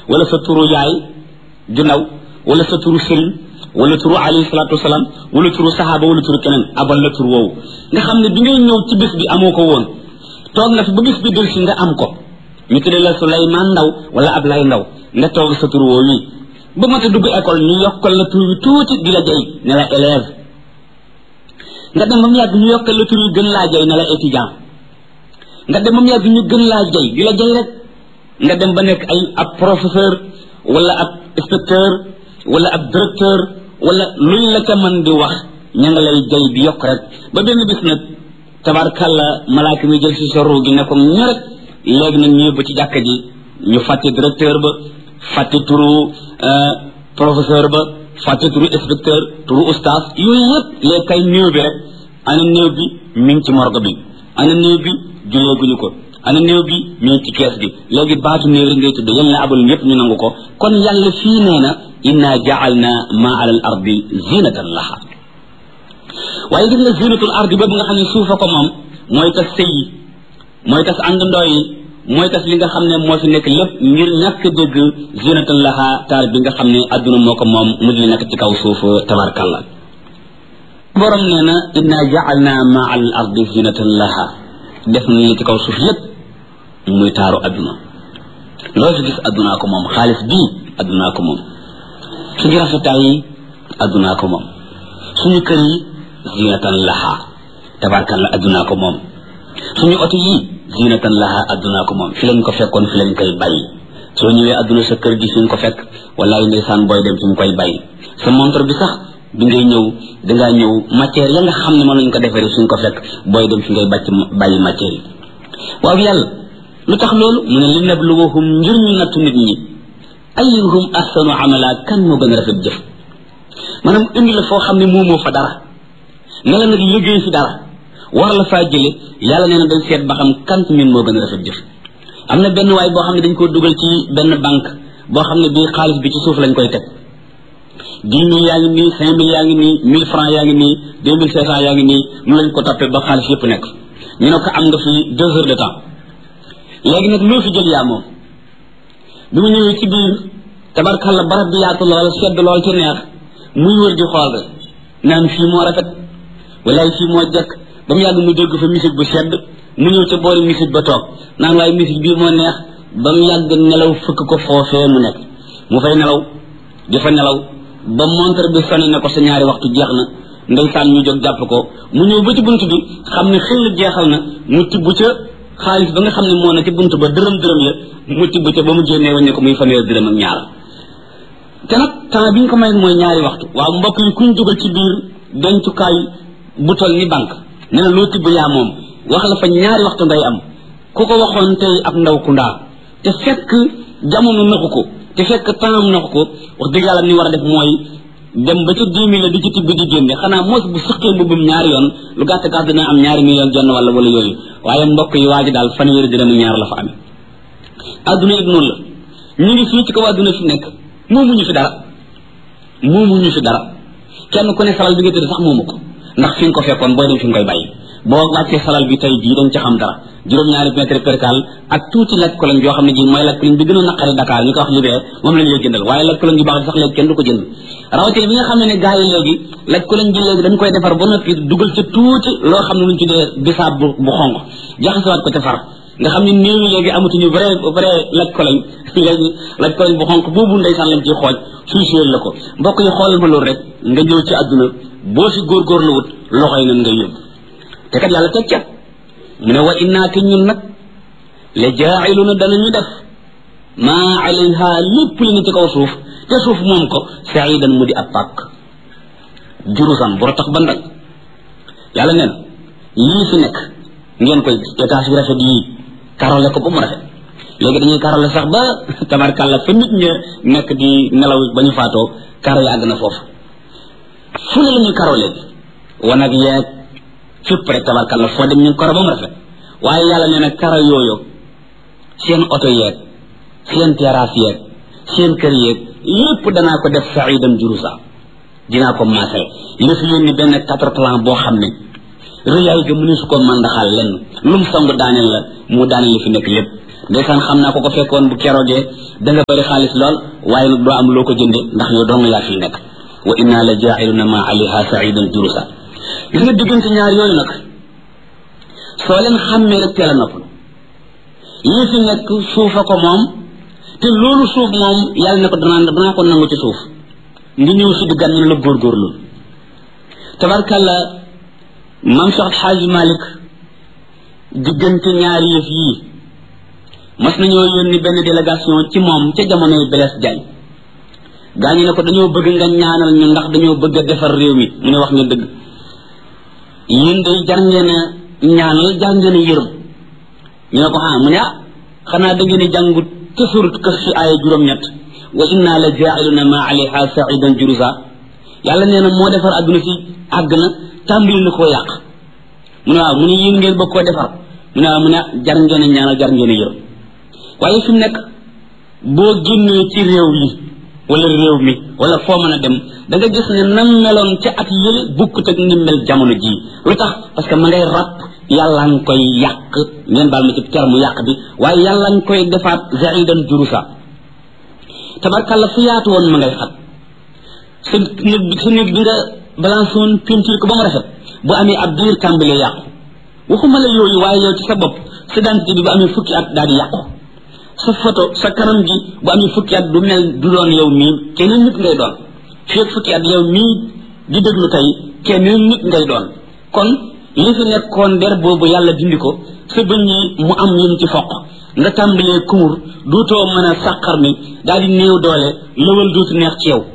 wala sa turu yaay ju ndaw wala sa turu sëriñ wala turu alayhi salatu wasalaam wala turu sahaaba wala turu keneen abal la tur woowu nga xam ne bi ngay ñëw ci bis bi amoo ko woon toog nga fi ba bis bi del si nga am ko ñu tuddee la Souleymane Ndaw wala Ablaye Ndaw nga toog sa tur woowu yi ba mata dugg école ñu yokkal la tur wi tuuti di la jay ne la élève nga dem ba mu yàgg ñu yokkal la tur wi gën laa jay ne la étudiant nga dem ba mu yàgg ñu gën laa jay di la jay rek nga dem ba nekk ay ab professeur wala ab inspecteur wala ab directeur wala luñ la ca mën di wax ña nga lay jay di yokk rek ba benn bis nag tabarkàlla malaaka mi jël si sa ruu gi ne ko ñoret léegi nag ñu ba ci jàkka ji ñu fàtte directeur ba fàtte turu professeur ba fàtte turu inspecteur turu oustaz yooyu yëpp léegi kay néew bi rek ana néew bi mi ngi ci morgue bi ana néew bi juleeguñu ko ana néew bi mi ngi ci kees gi léegi baatu néew rek ngay tudd yal na abal ñëpp ñu nangu ko kon yàlla fii nee na inna ja'alna ma ala al ardi zinatan laha waaye gis nga zinatul ardi boobu nga xam ne suufa ko moom mooy tas sëy yi mooy tas àndandoo yi mooy tas li nga xam ne moo fi nekk lépp ngir ñàkk dégg zinatan laha taar bi nga xam ne adduna moo ko moom mu di nekk ci kaw suuf tabarkalla borom nee na inna ja'alna ma ala al ardi zinatan laha def nañu ci kaw suuf yépp muy taaru adduna loo fi gis addunaa ko moom xaalis bii addunaa ko moom suñu rafetaay yi addunaa ko moom suñu kër yi zinatan laha tabarkalla addunaa ko moom suñu oto yi zinatan laha addunaa ko moom fi lañ ko fekkoon fi lañ koy bàyyi soo ñëwee adduna sa kër gi fi nga ko fekk wallaay ndeysaan booy dem fi nga koy bàyyi sa montre bi sax bi ngay ñëw dangaa ñëw matière ya nga xam ne mën nañ ko defaree fi nga ko fekk booy dem fi ngay bàyyi matière yi waaw yàlla lu tax loolu mu ne li nabluwahum ngir ñu nattu nit ñi ayyuhum ahsanu amala kan moo gën a rafet jëf maanaam indi la foo xam ne moomoo fa dara ne la nag liggéey fi dara war la faa jële yàlla nee na day seet ba xam kan ñun moo gën a rafet jëf am na benn waay boo xam ne dañ koo dugal ci benn banque boo xam ne bii xaalis bi ci suuf lañ koy teg 10 000 yaa ngi nii 5 000 yaa ngi nii 1000 francs yaa ngi nii 2500 yaa ngi nii mu lañ ko toppee ba xaalis yëpp nekk ñu ne ko am nga fi 2 heures de temps léegi nag loo fi jël yaa moom bi mu ñëwee ci biir tabarkalla barab bi yaatu lool sedd lool ci neex muy wër di xool rek naan fii moo rafet walaay fii moo jekk ba mu yàgg mu dégg fa musique bu sedd mu ñëw ca boori musique ba toog naan waaye musique bii moo neex ba mu yàgg nelaw fëkk ko foofee mu nekk mu fay nelaw di fa nelaw ba montre bi sonné ne ko sa ñaari waxtu jeex na ndeysaan ñu jóg jàpp ko mu ñëw ba ci bunt bi xam ne xel jeexal na mu tibb ca xaalis ba nga xam ne moo na ci bunt ba dërëm ya mu tibb ca ba mu génnee waññe ko muy fanweer dërëm ak ñaar te nag temps bi ñu ko may mooy ñaari waxtu waaw mbokk yi kuñ dugal ci biir dencukaay bu toll ni banque ne na loo tibb yaa moom wax la fa ñaari waxtu ngay am ku ko waxoon tey ab ndaw ku ndaa te fekk jamono naxu ko te fekk temps naxu ko wax dëgg yàlla ni war a def mooy dem ba ca 10 000 di ci tibb di génne xanaa moos bu sëqee mbubbum ñaari yoon lu gàtt gàtt dina am ñaari million jonn wala yooyu waaye mbokk yi waa ji daal fanweeri dërëm ñaar la fa amee adduna it noonu la ñu ngi fii ci kaw adduna fi nekk moomuñu fi dara kenn ku ne salal bi nga tëdd sax moomu ko ndax fi nga ko fekkoon booy dem fi nga koy bàyyi boo wàccee salal bi tey jii dañ ci xam dara juróom-ñaari mètre percal ak tuuti lekk ko lañ joo xam ne ji mooy lekk lañ bi gën a naqari Dakar ñu ko wax libee moom lañ lay jëndal waaye lekk ko lañ ju baax sax léegi kenn du ko jënd rawatina bi nga xam ne gars yi léegi lekk ko lañ ji léegi dañ koy defar ba noppi dugal ci tuuti loo xam ne luñ tuddee bisaab bu xonq jaxasewaat ko ca far nga xam ne néew yi léegi amatuñu vrai lekk ko lañ léegi lekk ko lañ bu xonq boobu ndeysaan lañ ciy xooj suy séel la ko mbokk yi xoolal ma loolu rek nga ñëw ci àdduna boo fi góorgóorlu wut loxo yi nan ngay yóbbu te kat yàlla teg ca mu ne wa innaa te ñun nag la jaa'iluna danañu def maa alayha lépp li ne ci kaw suuf te suuf moom ko sa'idan mu di ab pàkk jurusan bu tax ba ndag yàlla nee na lii fi nekk ngeen koy gis étage yu rafet yii karole ko ba mu rafet léegi dañuy karole sax ba tabarkàlla fa nit ña nekk di nelaw ba ñu faatoo karo yi àgg na foofu fu ne la ñuy karole wanag yeeg fépp rek tabarkàlla foo dem ñu karo ba mu rafet waaye yàlla nee na karo yooyu seen oto yeeg seen terrasse yeeg seen kër yeeg lépp danaa ko def sa'idan jurusa dinaa ko maasale li fi yónni benn 4 plan boo xam ne rëyaay ga mënu su ko mandaxal lenn lum song daaneel la mu daaneel li fi nekk lépp ndeysaan xam naa ko fekkoon bu keroogee da nga bëri xaalis lool waaye nag doo am loo ko jënde ndax yow dong yaa fi nekk wa inna la ja'iluna ma aliha sa'idan jurusa gis nga diggante ñaar yooyu nag soo leen xàmmee rek teel a nopp li fi nekk suufa ko moom te loolu suuf moom yàlla ne ko danaa ko nangu ci suuf ngi ñëw si diggan ñu la góorgóorlu tabarkalla mam Cheikh Hadji Malick diggante ñaari yëf yii mas nañoo yónni benn délégation ci moom ca jamonoy Blaise Diagne gaañu ne ko dañoo bëgg nga ñaanal ñu ndax dañoo bëgg a defar réew mi mu ne wax nga dëgg yéen day jar ngeen a ñaanal jar ngeen a yërëm ñu ne ko mu ne xanaa da ngeen a jàngut ca surat Kahf ci aaya juróom-ñett wa inna la ja'iluna ma alayha sa'idan jurusa yàlla nee na moo defar adduna si àgg na tàmbali na koo yàq mu ne waaw mu ne yéen ngeen bëgg koo defar mu ne waaw mu ne jar ngeen a ñaanal jar ngeen a yërëm waaye fi mu nekk boo génnee ci réew yi wala réew mi wala foo mën a dem da nga gis ne nam meloon ca at yële bukkut ak ni mel jamono jii lu tax parce que ma ngay ràpp yàlla nga koy yàq ngeen baal ma ci terme yàq bi waaye yàlla nga koy defaat za'idan jurusa tabarkàlla fu yaatu woon ma ngay xat sa néeg bi nga balancé woon peinture ko ba mu rafet bu amee ab diir tàmbalee yàqu waxuma la yooyu waaye yow ci sa bopp sa identité bi bu amee fukki at daal di yàqu sa photo sa kanam gi bu amee fukki at du mel du doon yow mii keneen nit ngay doon fii ak fukki at yow mii di déglu tey keneen nit ngay doon kon li fi nekkoon der boobu yàlla dindi ko sa bëñ yi mu am yéen ci foq nga tàmbalee kumur duutoo mën a sàqar mi daal di néew doole lëwal duutu neex ci yow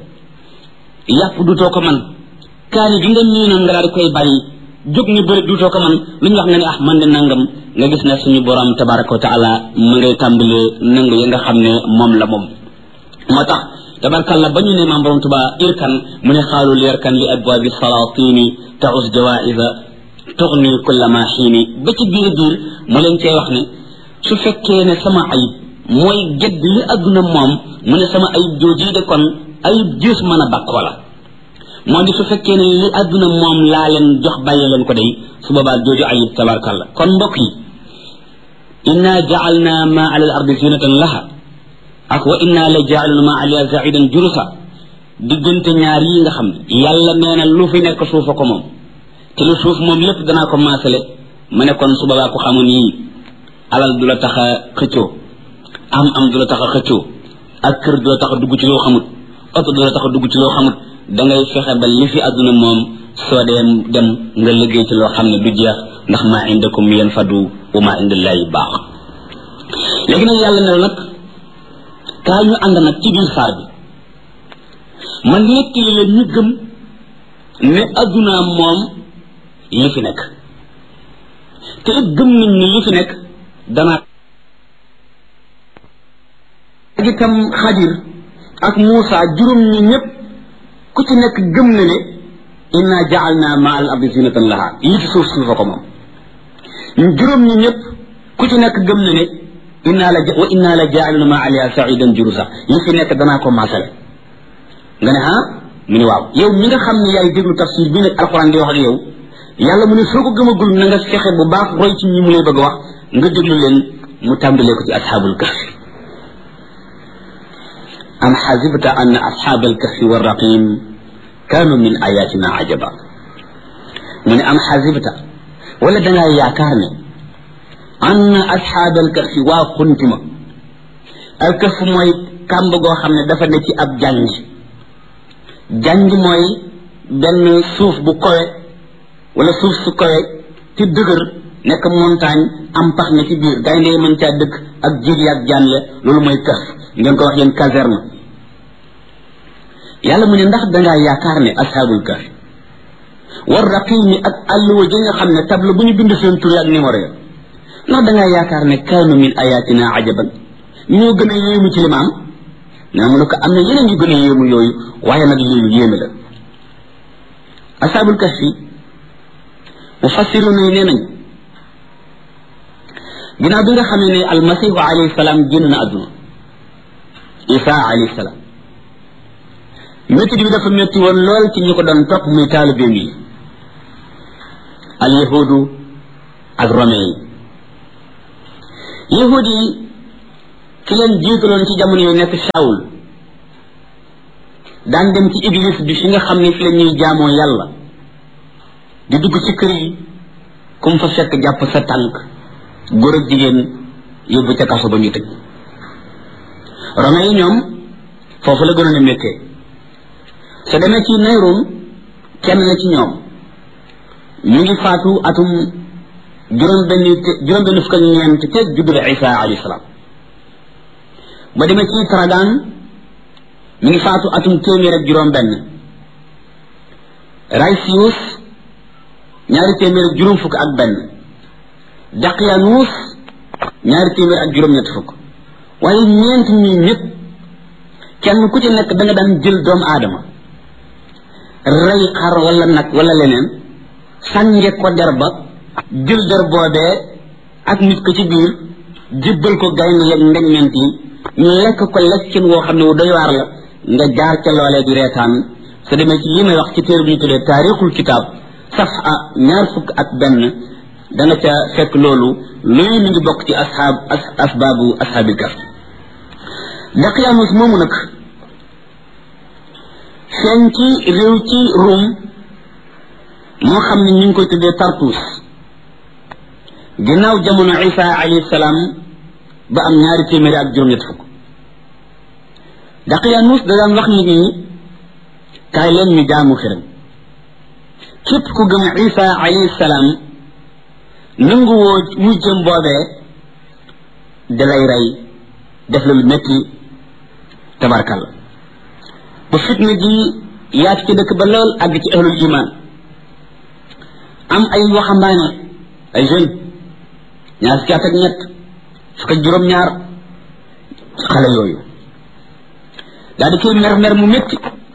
yàpp duutoo ko man kaani gi nga miinoon nga daal di koy bàyyi jóg ñu bëri duutoo ko man lu ñu wax nga ne man de nangam nga gis ne suñu borom tabaraka wa taala mu ngay tàmbalee nangu yi nga xam ne moom la moom moo tax tabarakalla ba ñu ne maam borom tuba irkan mu ne xaalu lirkan li abwaabi salatini taus jawaiza tughni kulla ma xiini ba ci biir mu leen cee wax ne su fekkee ne sama ayib mooy gedd li adduna moom mu ne sama ayib jooji de kon ayib gis mën a bàkkoo la moo di su fekkee ne li adduna moom laa leen jox bàyyi leen ko day su boobaa jooju ayib tabarakalla kon mbokk yi inna ja'alna ma ala al ardi zinatan laha ak wa inna la ja'alna ma ala za'idan jurusa diggante ñaar yi nga xam ne yàlla nee na lu fi nekk suufa ko moom te lu suuf moom lépp danaa ko maasale mu ne kon su boobaa ko xamu nii alal du la tax a xëccoo am du la tax a xëccoo ak kër du la tax a dugg ci loo xamut oto du la tax a dugg ci loo xamut da ngay fexe ba li fi àdduna moom soo dee dem nga liggéey ci loo xam ne du jeex ndax maa indakum yanfadu wa maa indallahi baax léegi nag yàlla ne nag kaa ñu ànd nag ci biir saar bi man nekk li leen ñu gëm ne àdduna moom li fi nekk te it gëm nañ ne li fi nekk danaa ak itam Xadir ak Muusa juróom ñi ñëpp ku ci nekk gëm na ne inna ja'alna ma al ardi zinatan laha yi ci suuf suufa ko moom juróom ñi ñëpp ku ci nekk gëm na ne inna la ja'alna ma aliha sa'idan jurusa yi fi nekk danaa ko maasale nga ne mu ne waaw yow mi nga xam ne yaay déglu tafsir bi nag alquran di wax ak yow yàlla mu ne soo ko gëmagul na nga fexe bu baax roy ci ñi mu lay bëgg a wax nga déglu leen mu tàmbalee ko ci ashabul kahfi am xasibta anna ashabal kahfi wa raqim kaanu min ayatina ajaba mu ne am xasibta wala dangaa yaakaar ne anna ashabal kahfi waa xuntima al kahf mooy kàmb goo xam ne dafa ne ci ab janj mooy benn suuf bu kowe wala suuf su kowe ci dëgër nekk montagne am pax ne ci biir gaynde mën caa dëkk ak jiit ak jaan ya loolu mooy kahf ngeen ko wax yéen caserne yàlla mu ne ndax dangaa yaakaar ne ashabul kahf war raqimi ak àlluwa ji nga xam ne table bu ñu bind seen tur ak numéro ya ndax dangaa yaakaar ne kaanu min ayatina ajaban ñoo gën a yéemu ci li ma am naa mu ne ko am na yeneen yu gën a yéemu yooyu waaye nag lii lu yéeme la ashabul kahfi mufassiruna yi nee nañ ginnaaw bi nga xamee ne almasihu alayhi salaam génn na àdduna isa alayhi salaam métti bi dafa métti woon lool ci ñi ko doon topp muy taalibeem yi al yahudu ak romain yi yahud yi ki leen jiitaloon ci jamono yu nekk Saul daan dem ci église bi fi nga xam ne fi la ñuy jaamoo yàlla di dugg ci kër yi kum fa fekk jàpp sa tànk góor ak jigéen yóbbu ca kaso ba ñu tëj romain yi ñoom foofu la gënoon a méttee sa demee ci Nayron kenn la ci ñoom ñu ngi faatu atum juróom benn fukk ak ñeent te juddu la Isa alayhi salaam ba demee ci Tradan mi ngi faatu atum téeméer ak juróom benn Raisius ñaari téeméer ak juróom fukk ak benn Daqiyanus ñaari téeméer ak juróom ñett fukk waaye ñeent ñi ñëpp kenn ku ci nekk da nga daan jël doomu aadama rey xar wala nag wala leneen sànge ko der ba jël der boobee ak nit ko ci biir jébbal ko gaynde yeeg ndeñment yi ñu lekk ko lekkin woo xam ne wu doy waar la nga jaar ca loolee di reetaan sa demee ci li may wax ci téere bi ñu tuddee taarixul kitaab safa ñaar fukk ak benn da nga ca fekk loolu luy mi ngi bokk ci asbaabu ashaabil kahf Daqiyanus moomu nag feeñ ci réew ci Rum moo xam ne ñu ngi koy tuddee Tartus ginnaaw jamono Isa alayhi salaam ba am ñaari téeméeri ak juróom-ñett fukk Daqiyanus da daan wax nit ñi kaay leen ñu jaamu xiram képp ku gëm Isa alayhi salaam nangu woo muy jëm boobee dalay rey def la lu metti tabarkalla ba fitna ji yaat ci dëkk ba lool àgg ci ahlul iman am ay waxambaane ay jeune ñaar fukki at ak ñett fukk ak juróom-ñaar xale yooyu daal di koy mer mu métti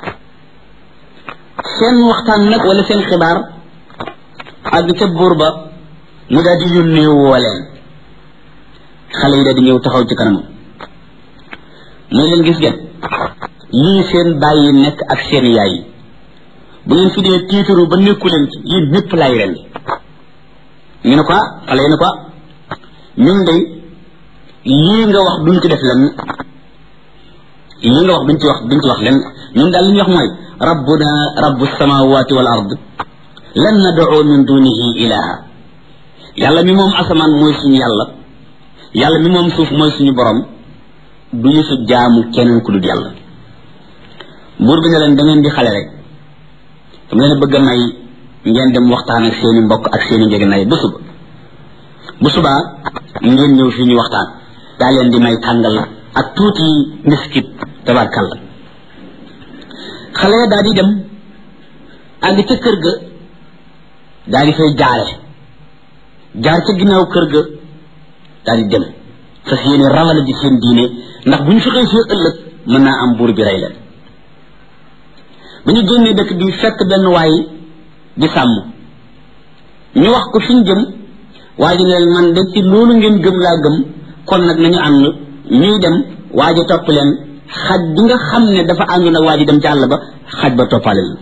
seen waxtaan nag wala seen xibaar àgg ca buur ba mu daal di yónnee woo leen xale yi daal di ñëw taxaw ci kanam muy leen gis ngeen lii seen bàyyi nekk ak seen yaay yi bu ngeen fi dee tiitaru ba nekku leen ci yéen ñëpp lay rendi ñu ne ko xale yi ne ko ñun de lii nga wax duñ ci def lenn lii nga wax duñ ci wax lenn ñun daal li ñu wax mooy rabbuna rabbu samawati wal ard lan nad'u min dunihi ilaha yàlla mi moom asamaan mooy suñu yàlla mi moom suuf mooy suñu borom duñu fi jaamu keneen ku dul yàlla buur bi ne leen da ngeen di xale rek dama leen bëgg a may ngeen dem waxtaan ak seeni mbokk ak seeni njëgënaay bu subaa ngeen ñëw fii ñu waxtaan daa leen di may tàngal ak tuuti miskit tabarkalla xale ya daa di dem àgg ca kër ga daa di fay jaar ca ginnaaw kër ga daa di dem fas yéene rawale ji seen diine ndax bu ñu fi xëy see ëllëg mën naa am buur bi rey leen ba ñu génnee dëkk bi fekk benn waay di sàmm ñu wax ko fi ñu jëm waaye ne man de ci loolu ngeen gëm laa gëm kon nag nañu ànd ñuy dem waaye topp leen xaj bi nga xam ne dafa àndoon ak waa ji dem ci àll ba xaj ba toppale la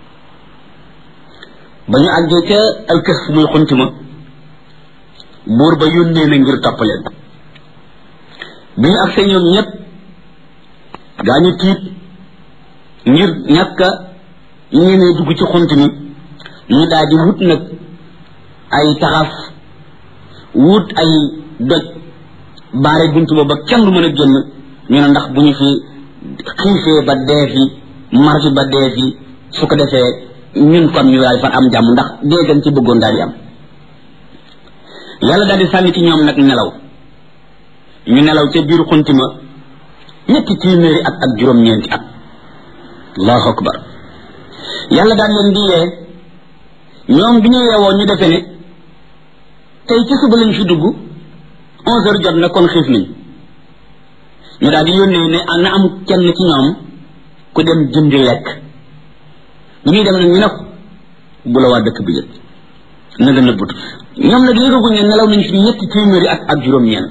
ba ñu àggee ca alkës muy xunti ma buur ba yónnee na ngir topp leen bi ñu agsee ñoom ñëpp gaa ñu tiit ngir ñàkk a ñemee dugg ci xunt mi ñu daal di wut nag ay taxaf wut ay doj baare buntu ba kenn du mën a génn ñu ne ndax bu ñu fi xiifee ba dee fi mar fi ba dee fi su ko defee ñun kon ñu daal fa am jàmm ndax dee gën ci bëggoon daal di am yàlla daal di sànni ci ñoom nag nelaw ñu nelaw ca biir xunti ma ñetti téeméeri at ak juróom-ñeenti at allahu akbar yàlla daal leen di yee ñoom bi ñu yeewoo ñu defe ne tey ci suba lañ fi dugg 11 heures jot na kon xiif nañ ñu daal di yónnee ne na am kenn ci ñoom ku dem jëndi lekk bu ñuy dem nag ñu ne ko bu la waa dëkk bi jët na nga nëbbatu ñoom nag yëgaguñ ne nelaw nañ fi ñetti téeméeri at ak juróom-ñeent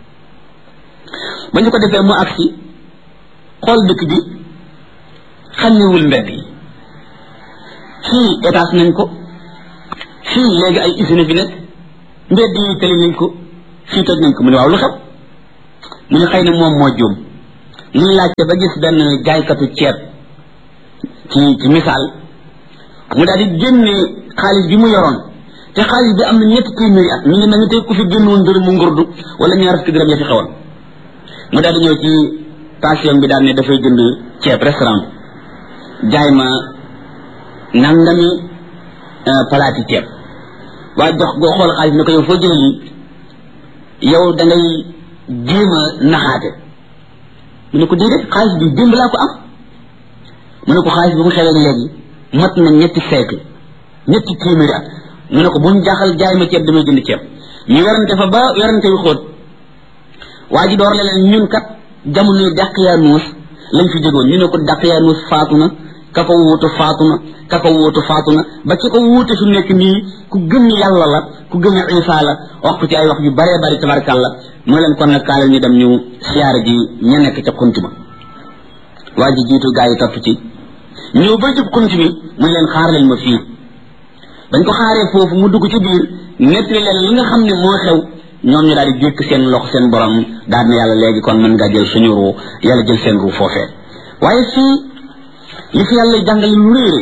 ba ñu ko defee mu agsi xool dëkk bi xàmmewul mbedd yi fii étage nañ ko fii léegi ay usine fi nekk mbedd yi tëli nañ ko fii toj nañ ko mu ne waaw lu xew mu ne xëy na moom moo juum ñu laajte ba gis benn jaaykatu ceeb ci misaal mu daal di génne xaalis bi mu yoroon te xaalis bi am na ñetti téeméeri at mi ngi mel ni tey ku fi génnoon dërëm mu ngurdu wala ñaar fukki dërëm ya fi xewoon mu daal di ñëw ci station bi daal ne dafay jënd ceeb restaurant jaay ma nangami palaati ceeb waaye jox goo xool xaalis ne ko yow foo jëlee lii yow da ngay jéem a naxaate mu ne ko déedéet xaalis bi démb laa ko am mu ne ko xaalis bi mu xewee léegi mat na ñetti siècle ñetti téeméeri at mu ne ko bu mu jaaxal jaay ma ceeb damay jënd ceeb ñu werante fa ba werante yu xóot waa ji door la leen ñun kat jamonoy Daqyaanus lañ fi jógoon ñu ne ko Daqyaanus faatu na ka ko wuutu faatu na ka ko wuutu faatu na ba ci ko wuute fi nekk nii ku gëm yàlla la ku gëm Isa la wax ko ci ay wax yu bare bari tabarkàlla mu leen kon nag kaale ñu dem ñu siyaare ji ña nekk ca xunt ma waa ji jiitu gaa yi topp ci ñëw ba jub xunt mi mu leen xaar leen ma fii bañ ko xaaree foofu mu dugg ci biir nettali leen li nga xam ne moo xew ñoom ñu daal di jékk seen loxo seen borom daal ne yàlla léegi kon mën nga jël suñu ruu yàlla jël seen ruu foofee waaye fii li fi yàlla jàngale lu réere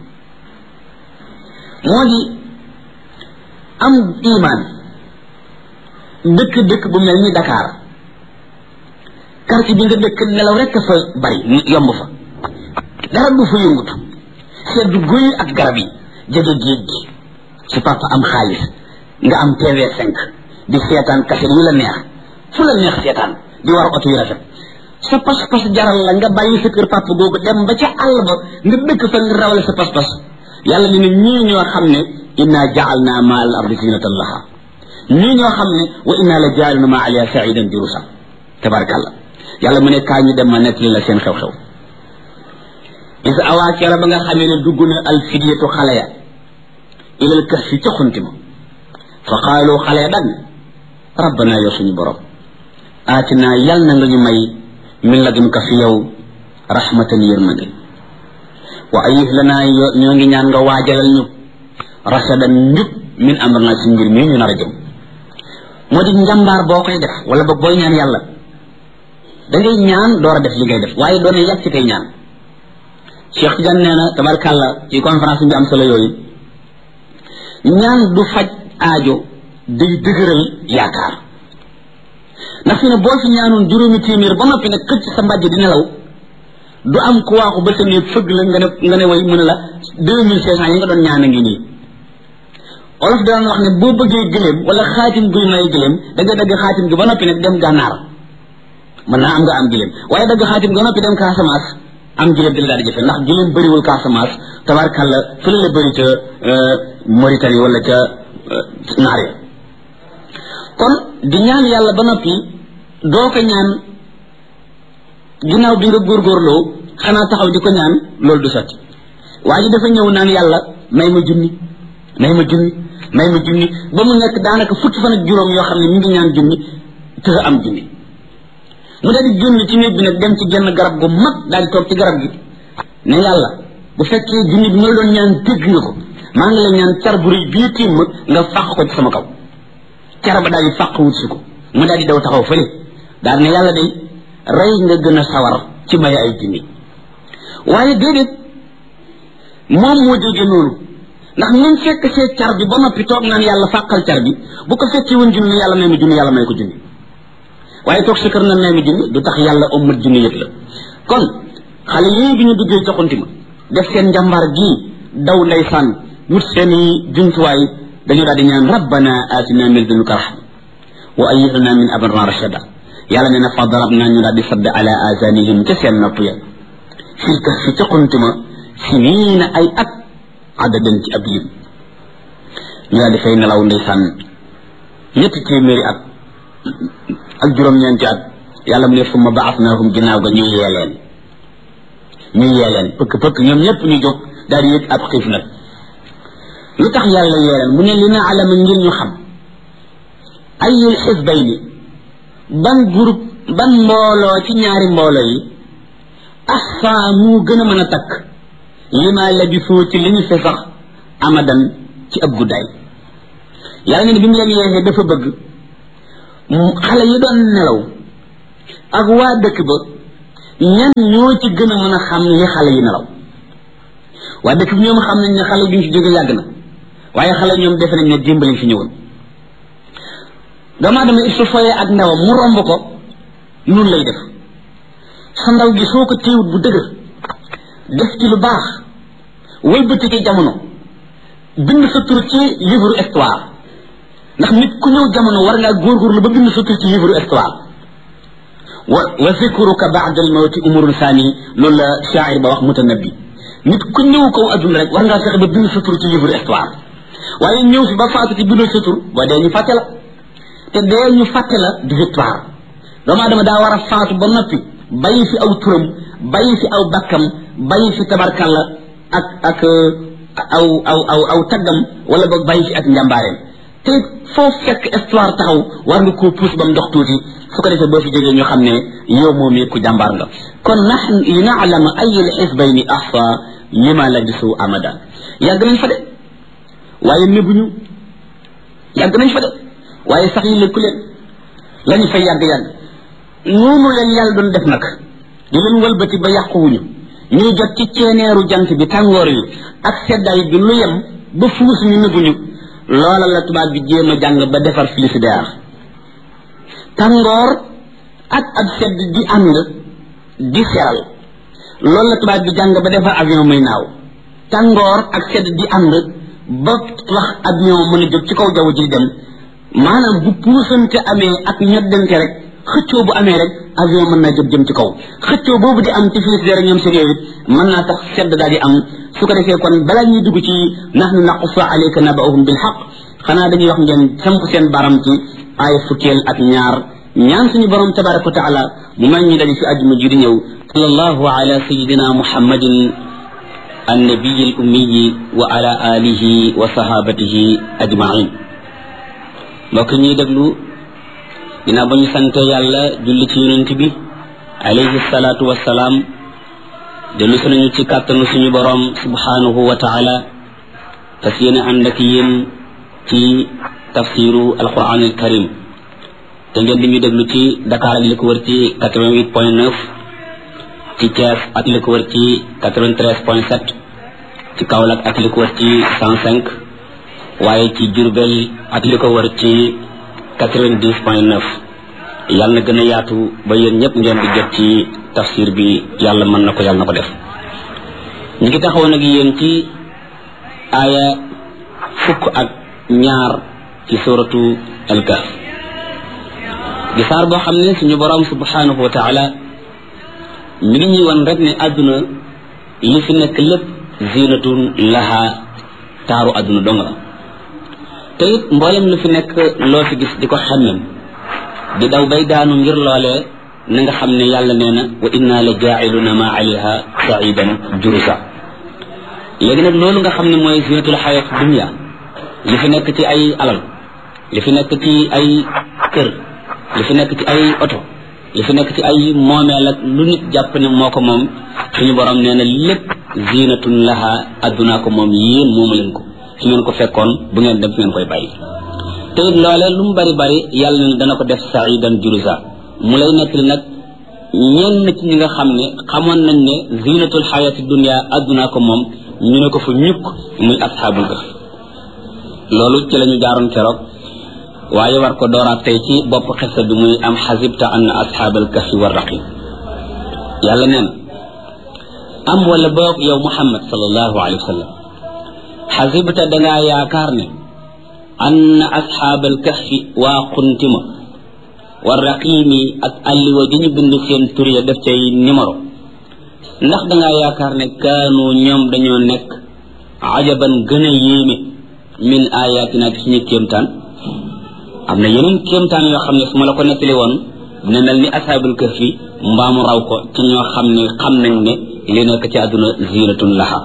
moo di am iman dëkk bu mel ni Dakar quartier bi nga dëkk nelaw rekk fa bari yomb fa dara du fa yëngutu seddu guy ak garab yi jege géej gi su papa am xaalis nga am TV5 di seetaan kaset yu la neex fu la neex seetaan di war oto yu rafet sa pas-pas jaral la nga bàyyi sa kër papa googu dem ba ca àll ba nga dëkk fa nga rawale sa pas-pas yàlla ne ñii ñoo xam ne inna ja'alna ma al ardi zinatan laha ñii ñoo xam ne wa inna la ja'alna ma aliha sa'idan jurusa tabarakallah yàlla mu ne kaa ñu dem ma nettali la seen xew-xew is awaakera ba nga xamee ne dugg na al fidyatu xale ya ilal kahfi ca xunti ma fa qaalu xale ya dag rabbana yow suñu borom aatina yal na nga ñu may min ladunka fi yow rahmatan yërmande wa ayyih lana ñoo ngi ñaan nga waajalal ñu rasadan njub min amrina si mbir mii ñu nar a jëm moo di njàmbaar boo koy def wala ba booy ñaan yàlla da ngay ñaan door a def li ngay def waaye doone yàgg ci kay ñaan Cheikh Tidiane nee na tabarkàlla ci conférence bi am solo yooyu ñaan du faj aajo day dëgëral yaakaar ndax fi ne boo fi ñaanoon juróomi téeméer ba noppi nag këcc sa mbàjj di nelaw du am ku waaxu ba sa néeg fëgg la nga ne way mu ne la 2500 yi nga doon ñaan a ngi nii olof daan wax ne boo bëggee gëléem wala xaatim guy may gëléem da nga dagg xaatim gi ba noppi nag dem gànnaar mën naa am nga am gëléem waaye dagg xaatim gi ba noppi dem Casamance am gëléem di la daal di jafe ndax gëléem bëriwul Casamance tabarkàlla fële la bëri ca Mauritanie wala ca naar ya kon di ñaan yàlla ba noppi doo ko ñaan ginnaaw bi nga góorgóorloo xanaa taxaw di ko ñaan loolu du sotti waa ji dafa ñëw naan yàlla may ma junni ba mu nekk daanaka fukki fan ak juróom yoo xam ne mi ngi ñaan junni te am junni mu daal di génn ci néeg bi nag dem ci genn garab gu mag daal di toog ci garab gi ne yàlla bu fekkee junni bi ma la doon ñaan dégg nga ko maa ngi la ñaan car bu rëy bii tiim ma nga fàq ko ci sama kaw car ba daal di fàq wut si ko mu daal di daw taxaw fële daal ne yàlla day rey nga gën a sawar ci may ay junni waaye déedéet moom moo déggee noonu ndax ñun fekk see car bi ba noppi toog naan yàlla fàqal car bi bu ko fekkee woon junni yàlla may ma junni yàlla may ko junni waaye toog sa kër na may ma junni du tax yàlla ommat junni yëpp la kon xale yii bi ñu duggee joxanti ma def seen njàmbaar gii daw ndeysaan wut seeni jumtuwaay dañu daal di ñaan rabbana atina min ladunka rahma wa ayyih lana min amrina rashada yàlla nee na fa darabna ñu daal di sadd ala azanihim ca seen nopp ya fil kahfi ca xuntuma siniina ay at adadan ci ab lim ñu daal di fay nelaw ndeysaan ñetti téeméeri at ak juróom-ñeenti at yàlla mu ne summa baasnaahum ginnaaw ga ñu yeeleen pëkk ñoom ñëpp ñu jóg daal di yëg ab xiif nag lu tax yàlla yeeleen mu ne li na alama ngir ñu xam ayul xisbayni ban groupe ban mbooloo ci ñaari mbooloo yi ahsa mu gën a mën a takk li ma labisoo ci li ñu fi sax amadan ci ab guddaay yàlla ne bi mu leen yeexee dafa bëgg xale yi doon nelaw ak waa dëkk ba ñan ñoo ci gën a mën a xam li xale yi nelaw waa dëkk bi ñoom xam nañ ne xale yi duñ fi jóge yàgg na waaye xale ñoom defe nañ ne dimbali fi ñëwoon doomu aadama il su foyee ak ndawam mu romb ko noonu lay def sa ndaw gi soo ko téewut bu dëgër def ci lu baax wëlbati ci jamono bind sa tur ci livre histoire ndax nit ku ñëw jamono war ngaa góorgóorlu ba bind sa tur ci livre histoire wa zikruka ba'da al-mawti umrun sani loolu la shaa'ir ba wax mutanabbi nit ku ñëw kaw adduna rek war ngaa fexe ba bind sa tur ci livre histoire waaye ñëw fi ba faatu ci bindoo sa tur boo dee ñu fàtte la te dee ñu fàtte la di victoire doomu aadama daa war a faatu ba noppi bàyyi fi aw turam bàyyi fi aw bakkam bàyyi fi tabarkalla ak aw taggam wala boog bàyyi fi ak njàmbaareem te foo fekk histoire taxaw war nga koo puus ba mu dox tuuti su ko defee boo fi jógee ñu xam ne yow moom ku jàmbaar nga kon nahnu li na'lama ayyul hizbayni ahsa lima labisu amada yàgg nañ fa de waaye nëbbuñu yàgg nañ fa de waaye sax yi lekku leen lañu fay yàgg-yàgg noonu leen yàlla doon def nag di leen wëlbati ba yàquwuñu ñuy jot ci ceeneeru jant bi tàngoor yi ak seddaay bi lu yem ba fuus ñu nëbbuñu loola la tubaab bi jéem a jàng ba defar frigidaire tàngoor ak ab sedd di ànd di seral loolu la tubaab bi jàng ba defar avion muy naaw tàngoor ak sedd di ànd ba wax avion mën a jóg ci kaw jaww ji di dem maanaam bu puusante amee ak ñoddante rek xëccoo bu amee rek avion mën naa jóg jëm ci kaw xëccoo boobu di am ci frigidaire ñoom seen yooyu mën naa tax sedd daal di am su ko defee kon balaa ñuy dugg ci nahnu naqussu alayka naba'ahum bil haqq xanaa dañuy wax ngeen samp seen baram ci ay fukkeel ak ñaan suñu borom tabaraka wa taala mu may ñu daje fi àjjuma ji di ñëw sallallahu ala sayidina muhammadin annabiy al ummi wa ala alihi wa sahabatihi ajma'in mbokk ñuy déglu ginnaaw ba ñu sante yàlla julli ci yonent bi alayhi salaatu wassalaam dellu si nañu ci kàttanu suñu borom subhanahu wa taala fas yéene ànd ak yéen ci tafsiru alquran al karim te ngeen di ñu déglu ci Dakar ak li ko wër ci 88.9 ci Thiès ak li ko wër ci 93.7 ci Kaolack ak li ko wër ci 105 waaye ci Diourbel ak li ko wër ci 90.9 yàlla na gën a yaatu ba yéen ñëpp ngeen di jot ci tafsir bi yàlla mën na ko yàlla na ko def ñu ngi taxaw nag yéen ci aaya 12 ci suratu al-Kahf di saar boo xam ne suñu borom subhanahu wa taala mi ngi ñuy wan rek ne àdduna li fi nekk lépp zinatun laha taaru àdduna dong la te it mboolem lu fi nekk loo fi gis di ko xemmem di daw bay daanu ngir loolee na nga xam ne yàlla nee na wa inna la jaa'iluna ma alayha sa'idan jurusa léegi nag loolu nga xam ne mooy zinatul xayat dunya li fi nekk ci ay alal li fi nekk ci ay kër li fi nekk ci ay oto li fi nekk ci ay moomeel ak lu nit jàpp ne moo ko moom suñu borom nee na lépp zinatun laha addunaa ko moom yéen moomu leen ko su ngeen ko fekkoon bu ngeen dem fi ngeen koy bàyyi te it loolee lu mu bari bari yàlla ne dana ko def saidan jurusa mu lay nekk li nag ñenn ci ñi nga xam ne xamoon nañ ne zinatul xayati dunya addunaa ko moom ñu ne ko fa ñukk muy asxaabul kahf loolu ci la ñu jaaroon keroog waaye war ko dooraat tey ci bopp xisa bi muy am xasibta anna asxaabal kahfi war raqib yàlla neen am wala boog yow muhammad sallallahu alayhi wa sallam xasibta dangaa yaakaar ne anna asxaabal kahfi waa xuntima war raqimi ak alliwa di ñu bind seen tur ya def cay numéro ndax dangaa yaakaar ne kaanu ñoom dañoo nekk ajaban gën a yéeme min ayatina ci suñu kéemtaan am na yeneen kéemtaan yoo xam ne su ma la ko nettali woon dina mel ni ashaabul kahfi mbaamu raw ko ci ñoo xam ne xam nañ ne li nekk ci àdduna zinatun laha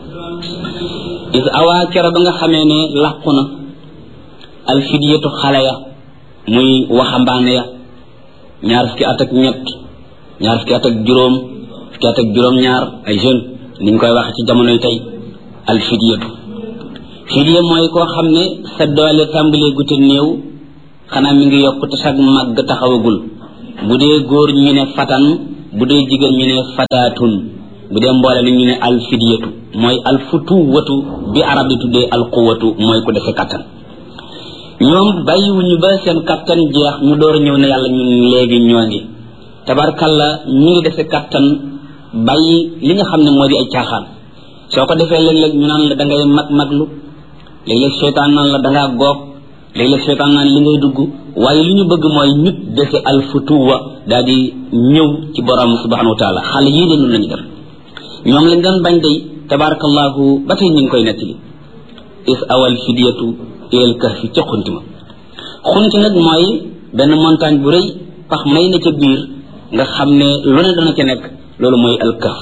is awaa kera ba nga xamee ne làqu na alfidiyatu xale ya muy waxambaane ya ñaar fukki at ak ñett ñaar fukki at ak juróom fukki at ak juróom ñaar ay jeune niñ koy wax ci jamonoy tey alfidiyatu fidiya mooy koo xam ne sa doole tàmbalee gu te néew xanaa mi ngi yokk te sag màgg taxawagul bu dee góor ñu ne fatan bu dee jigéen ñu ne fataatun bu dee mboole ni ñu ne alfidiyatu mooy alfutuwatu bi arab di tuddee alquwatu mooy ku defe kattan ñoom bàyyiwuñu ba seen kattan jeex ñu door a ñëw ne yàlla ñun léegi ñoo ngi tabarkalla ñu ngi defe kattan bàyyi li nga xam ne moo di ay caaxaan soo ko defee léeg-léeg ñu naan la da ngay maglu léeg-léeg seytaan naan la da ngaa goog léeg-léeg seytaan naan li ngay dugg waaye li ñu bëgg mooy nit defe alfutuwa daal di ñëw ci borom subhanahu wa taala xale yii de noonu la ñu def ñoom lañ doon bañ day tabarakallahu ba tey ñu ngi koy nettali is awal fidiyatu ilal kahfi ca xuntima xunti nag mooy benn montagne bu rëy pax may na ca biir nga xam ne lu ne dana ca nekk loolu mooy al kahf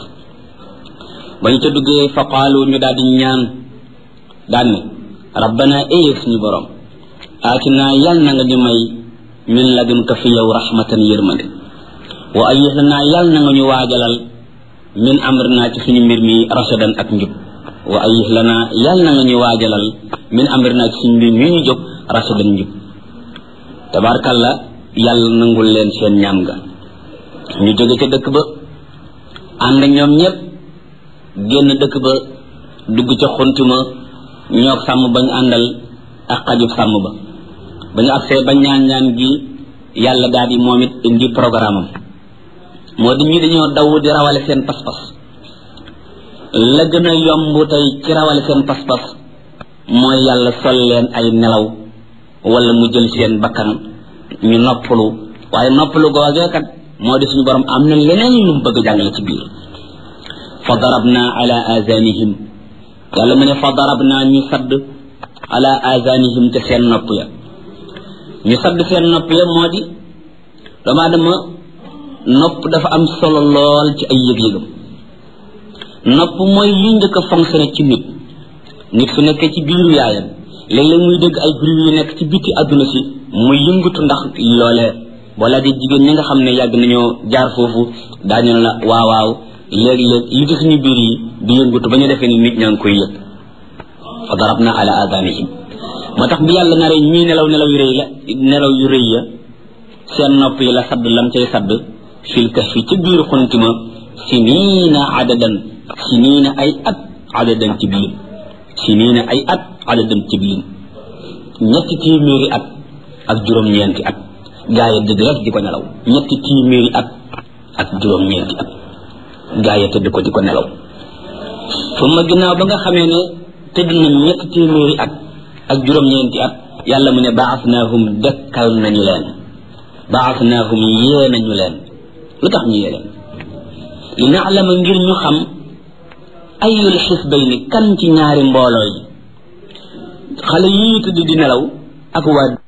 ba ñu ca duggee fa qaalu ñu daal di ñaan daan ne rabbana éyëg suñu borom aatina yal na nga ñu may min ladunka fi yow rahmatan yërmande wa ayyih lana yal na nga ñu waajalal min amrina ci suñu mbir mi rasadan ak njub wa ayyih lana yal na nga ñu waajalal min amrina ci suñu mbir mi ñu jóg rasadan njub tabarkalla yàlla nangul leen seen ñaan nga ñu jóge ca dëkk ba ànd ñoom ñëpp génn dëkk ba dugg ca xuntuma ñoog sàmm bañ àndal ak xajub sàmm ba ba ñu agsee ba ñaan gi yàlla daal di moom it indi programme am moo di ñi dañoo daw di rawale seen pas-pas la gën a yomb tey ci rawale seen pas-pas mooy yàlla sol leen ay nelaw wala mu jël seen bakkan ñu noppalu waaye noppalu googee kat moo di suñu borom am na leneen lu mu bëgg jàngale ci biir fa darabna ala azanihim yàlla mu ne fa darabna ñu sadd ala azanihim te seen nopp ya ñu sadd seen nopp ya moo di doomu aadama nopp dafa am solo lool ci ay yëg-yëgam nopp mooy li njëkk a fonctionné ci nit su nekkee ci biiru yaayam léeg-léeg muy dégg ay bruit yu nekk ci biti àdduna si muy yëngatu ndax loolee boo laajee jigéen ñi nga xam ne yàgg nañoo jaar foofu daañu la waaw léeg-léeg li ci suñu biir yi di yëngatu ba ñu defee ni nit ñaa ngi koy yëg fa darabna ala adanihim moo tax bi yàlla naree ñii nelaw yu rëy ya seen nopp yi la sadd lam cay sadd fil kahfi ci biir xuntima siniina ay at adadan ci bilim siniina ay at adadan ci bilim 300 at ak juróom-ñeenti at gaa yi dëgg rek di ko nelaw 300 at ak juróom-ñeenti at gaa yi tëdd ko di ko nelaw fu ma ginnaaw ba nga xamee ne tëdd nañ 300 at ak juróom-ñeenti at yàlla mu ne baasnaahum dekkal nañu leen baasnaahum yee nañu leen lu tax ñu yee leen li naalama ngir ñu xam ayul xisbayni kan ci ñaari mbooloo yi xale yii tëdd di nelaw ak waa